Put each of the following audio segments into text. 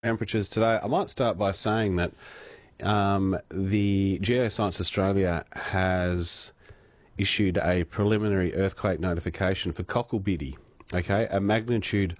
temperatures today. I might start by saying that the Geoscience Australia has issued a preliminary earthquake notification for Cocklebiddy, okay, a magnitude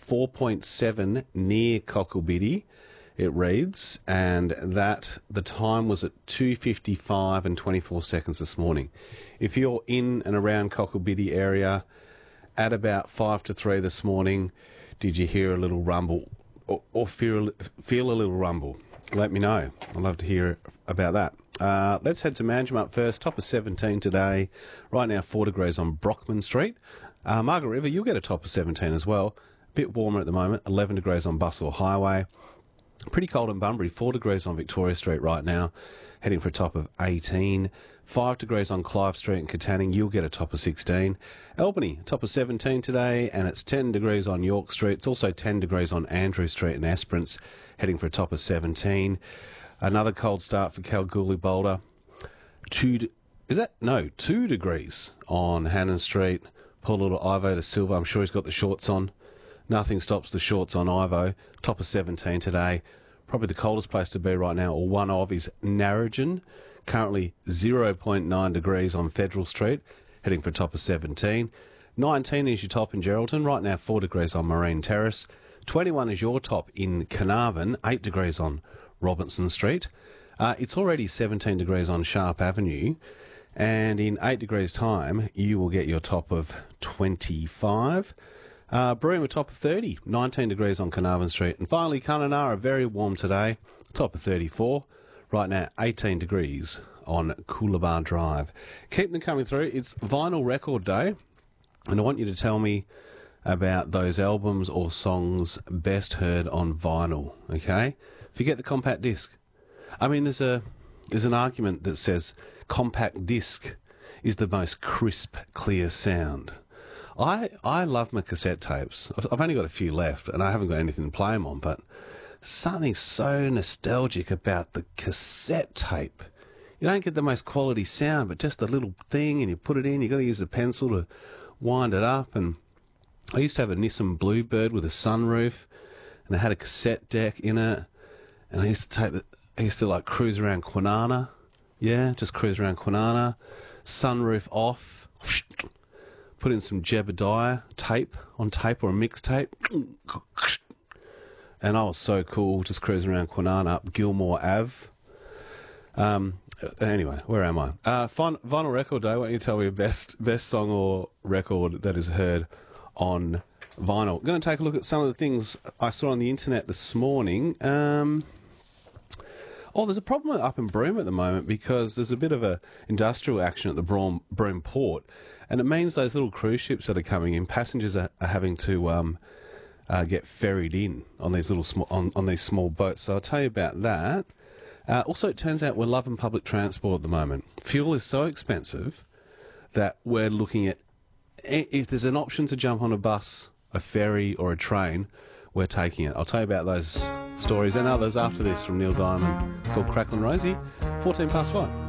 4.7 near Cocklebiddy, it reads, and that the time was at 2:55 and 24 seconds this morning. If you're in and around Cocklebiddy area at about 5 to 3 this morning, did you hear a little rumble or feel a little rumble? Let me know. I'd love to hear about that. Let's head to Manjimup first. Top of 17 today. Right now, 4 degrees on Brockman Street. Margaret River, you'll get a top of 17 as well. A bit warmer at the moment. 11 degrees on Bustle Highway. Pretty cold in Bunbury. 4 degrees on Victoria Street right now. Heading for a top of 18. 5 degrees on Clive Street and Katanning. You'll get a top of 16. Albany, top of 17 today, and it's 10 degrees on York Street. It's also 10 degrees on Andrew Street and Esperance, heading for a top of 17. Another cold start for Kalgoorlie Boulder. 2 degrees on Hannon Street. Pull a little Ivo to Silver. I'm sure he's got the shorts on. Nothing stops the shorts on Ivo. Top of 17 today. Probably the coldest place to be right now, or one of, is Narrogin. Currently 0.9 degrees on Federal Street, heading for a top of 17. 19 is your top in Geraldton. Right now, 4 degrees on Marine Terrace. 21 is your top in Carnarvon, 8 degrees on Robinson Street. It's already 17 degrees on Sharp Avenue, and in 8 degrees' time, you will get your top of 25. Broome, a top of 30, 19 degrees on Carnarvon Street. And finally, Kununurra, very warm today, top of 34. Right now, 18 degrees on Coolabah Drive. Keep them coming through. It's Vinyl Record Day, and I want you to tell me about those albums or songs best heard on vinyl, okay? Forget the compact disc. I mean, there's an argument that says compact disc is the most crisp, clear sound. I love my cassette tapes. I've only got a few left, and I haven't got anything to play them on, but something so nostalgic about the cassette tape. You don't get the most quality sound, but just the little thing, and you put it in, you've got to use a pencil to wind it up. And I used to have a Nissan Bluebird with a sunroof, and it had a cassette deck in it, and I used to like cruise around Kwinana. Yeah, just cruise around Kwinana, sunroof off, put in some Jebediah tape or a mixtape, and I was so cool, just cruising around Kwinana up Gilmore Ave. Anyway, where am I? Vinyl Record Day. Why don't you tell me your best song or record that is heard on vinyl? I'm going to take a look at some of the things I saw on the internet this morning. There's a problem up in Broome at the moment because there's a bit of a industrial action at the Broome port, and it means those little cruise ships that are coming in, passengers are having to get ferried in on these little on these small boats. So I'll tell you about that. Also, it turns out we're loving public transport at the moment. Fuel is so expensive that we're looking at, if there's an option to jump on a bus, a ferry or a train, we're taking it. I'll tell you about those stories and others after this from Neil Diamond. It's called Cracklin' Rosie, 5:14.